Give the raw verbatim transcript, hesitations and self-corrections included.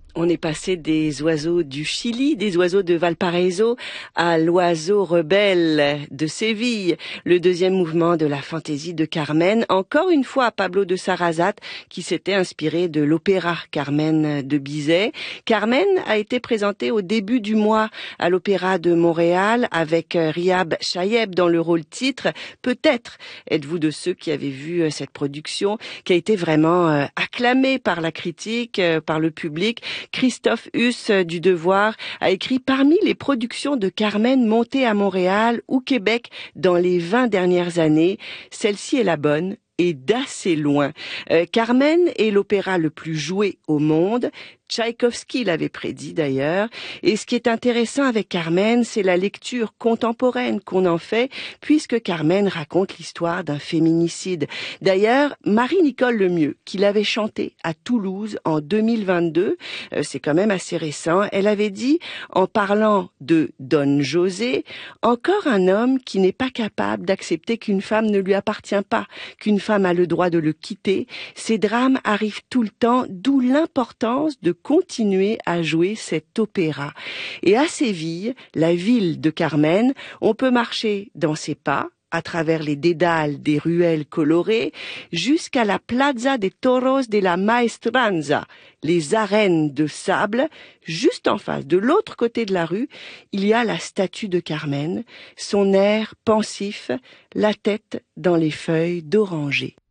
On est passé des oiseaux du Chili, des oiseaux de Valparaiso, à l'oiseau rebelle de Séville, le deuxième mouvement de la fantaisie de Carmen, encore une fois Pablo de Sarrazat, qui s'était inspiré de l'opéra Carmen de Bizet. Carmen a été présenté au début du mois à l'Opéra de Montréal avec Riab Chayeb dans le rôle titre. Peut-être êtes-vous de ceux qui avaient vu cette production, qui a été vraiment acclamée par la critique, par le public. Christophe Huss du Devoir a écrit « Parmi les productions de Carmen montées à Montréal ou Québec dans les vingt dernières années, celle-ci est la bonne et d'assez loin. Euh, Carmen est l'opéra le plus joué au monde. Tchaïkovski l'avait prédit d'ailleurs. Et ce qui est intéressant avec Carmen, c'est la lecture contemporaine qu'on en fait, puisque Carmen raconte l'histoire d'un féminicide. D'ailleurs, Marie-Nicole Lemieux, qui l'avait chanté à Toulouse en deux mille vingt-deux, euh, c'est quand même assez récent, elle avait dit, en parlant de Don José, « Encore un homme qui n'est pas capable d'accepter qu'une femme ne lui appartient pas, qu'une femme a le droit de le quitter. Ces drames arrivent tout le temps, d'où l'importance de continuer à jouer cet opéra. » Et à Séville, la ville de Carmen, on peut marcher dans ses pas, à travers les dédales des ruelles colorées, jusqu'à la Plaza de Toros de la Maestranza, les arènes de sable. Juste en face, de l'autre côté de la rue, il y a la statue de Carmen, son air pensif, la tête dans les feuilles d'oranger.